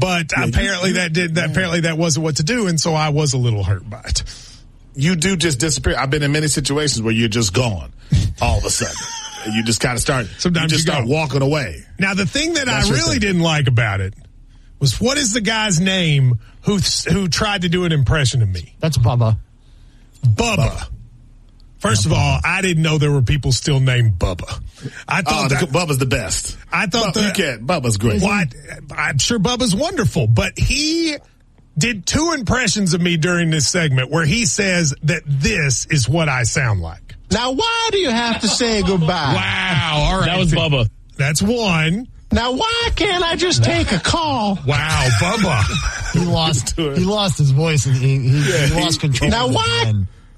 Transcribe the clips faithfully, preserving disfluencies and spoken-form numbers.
But yeah, apparently you, that did that. Apparently that wasn't what to do, and so I was a little hurt by it. You do just disappear. I've been in many situations where you're just gone all of a sudden. You just kind of start. Sometimes you just you start walking away. Now the thing that That's I really didn't like about it was, what is the guy's name who who tried to do an impression of me? That's Bubba. Bubba. Bubba. First of all, I didn't know there were people still named Bubba. I thought oh, that, Bubba's the best. I thought Bubba, that, you can't. Bubba's great. What? I'm sure Bubba's wonderful, but he did two impressions of me during this segment where he says that this is what I sound like. Now, why do you have to say goodbye? Wow. All right. That was Bubba. That's one. Now, why can't I just take a call? Wow, Bubba. He lost. He lost his voice and he, he, yeah, he lost control. Now, why?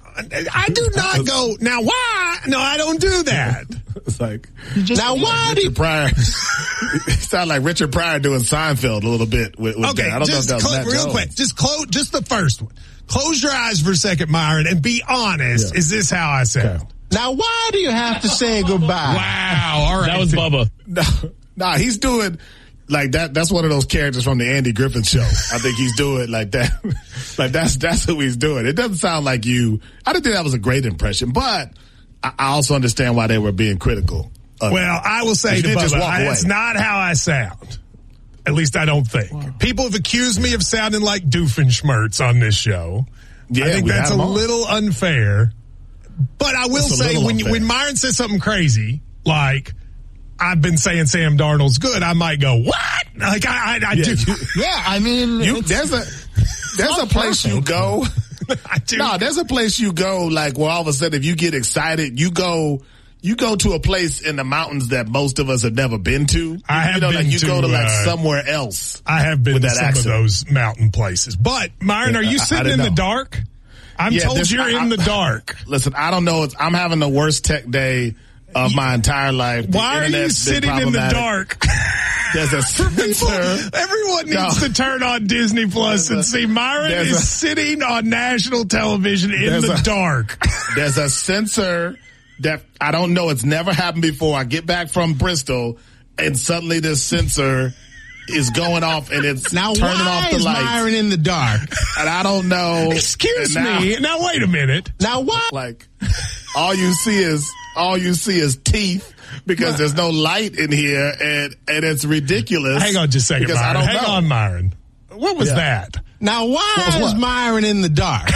I do not go, now why? No, I don't do that. It's like, just, now why like do you... Pryor, you sound like Richard Pryor doing Seinfeld a little bit. With, with okay, that. I don't just know if that was cl- real Jones. quick, just close, just the first one. Close your eyes for a second, Myron, and be honest. Yeah. Is this how I sound? Okay. Now, why do you have to say goodbye? Wow, all right. That was Bubba. No, nah, he's doing... Like that, that's one of those characters from the Andy Griffin Show. I think he's doing like that. Like that's, that's who he's doing. It doesn't sound like you. I didn't think that was a great impression, but I, I also understand why they were being critical. Well, I will say to Bubba, I, it's not how I sound. At least I don't think. Wow. People have accused me of sounding like Doofenshmirtz on this show. Yeah, I think that's a little unfair. But I will say when you, when Myron says something crazy, like, I've been saying Sam Darnold's good, I might go, what? Like, I, I, I yeah, do. You, yeah, I mean, you, there's a, there's a place perfect. you go. I do. No, there's a place you go, like, where all of a sudden, if you get excited, you go, you go to a place in the mountains that most of us have never been to. I have you know, been like you to, go to like uh, somewhere else. I have been with to that some accent. of those mountain places. But, Myron, are you I, sitting I in know. the dark? I'm yeah, told this, you're I, in the I, dark. Listen, I don't know. It's, I'm having the worst tech day of my entire life. The Why are you sitting in the dark? There's a people, everyone needs no. to turn on Disney Plus and a, see Myron is a, sitting on national television in the a, dark. There's a sensor that I don't know. It's never happened before. I get back from Bristol and suddenly this sensor is going off and it's now turning why off the is lights. Myron in the dark? And I don't know. Excuse now, me. Now wait a minute. Now why? Like all you see is all you see is teeth because what? There's no light in here and and it's ridiculous. Hang on just a second, Myron. I don't Hang know. on, Myron. What was yeah. that? Now why is Myron in the dark?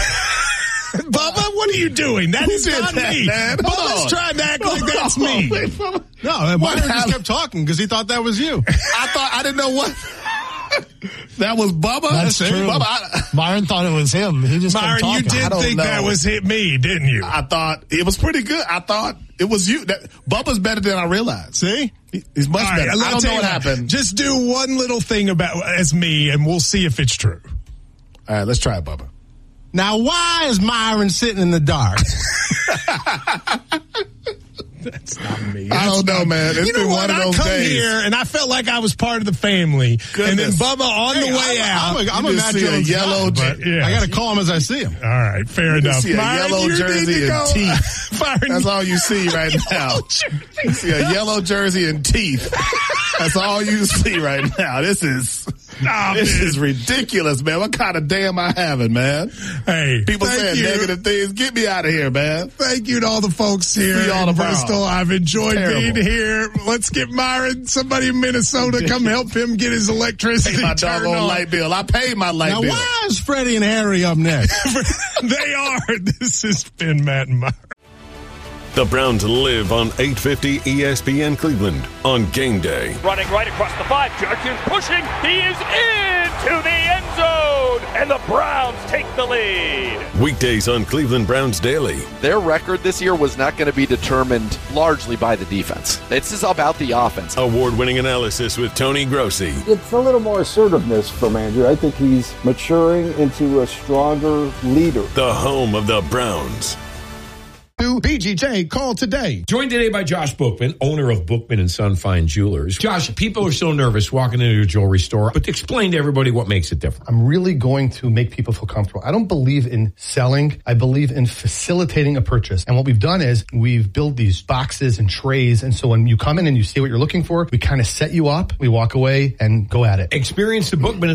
Bubba, what are you doing? That Who is not that, me. Man? Bubba's trying to act like that's me. No, Myron just kept talking because he thought that was you. I thought I didn't know what. That was Bubba. That's true. Bubba, I, Myron thought it was him. He just Myron, kept talking. you did think know. that was hit me, didn't you? I thought it was pretty good. I thought it was you. That, Bubba's better than I realized. See, he, he's much right, better. I don't know what what, happened. Just do one little thing about as me, and we'll see if it's true. All right, let's try it, Bubba. Now, why is Myron sitting in the dark? That's not me. That's I don't know, man. It's you know been what? one of those I come days. here and I felt like I was part of the family. Goodness. And then Bubba on hey, the way I'm, out. I'm a, I'm a Matt Jones yellow. guy, but yeah. I got to call him as I see him. All right, fair you enough. See a Myron, yellow jersey and teeth. That's all you see right now. You see a yellow jersey and teeth. That's all you see right now. This is. Nah, this man. is ridiculous, man. What kind of day am I having, man? Hey, people saying you. negative things. Get me out of here, man. Thank you to all the folks here in Bristol. I've enjoyed Terrible. being here. Let's get Myron, somebody in Minnesota, come help him get his electricity pay my turned doggone on. light bill. I paid my light now, bill. Why is Freddie and Harry up next? They are. This has been Matt and Myron. The Browns live on eight fifty E S P N Cleveland on game day. Running right across the five. Judkins pushing. He is into the end zone. And the Browns take the lead. Weekdays on Cleveland Browns Daily. Their record this year was not going to be determined largely by the defense. This is about the offense. Award-winning analysis with Tony Grossi. It's a little more assertiveness from Andrew. I think he's maturing into a stronger leader. The home of the Browns. B G J, call today. Joined today by Josh Bookman, owner of Bookman and Son Fine Jewelers. Josh, people are so nervous walking into a jewelry store, but explain to everybody what makes it different. I'm really going to make people feel comfortable. I don't believe in selling. I believe in facilitating a purchase. And what we've done is we've built these boxes and trays. And so when you come in and you see what you're looking for, we kind of set you up, we walk away and go at it. Experience the Bookman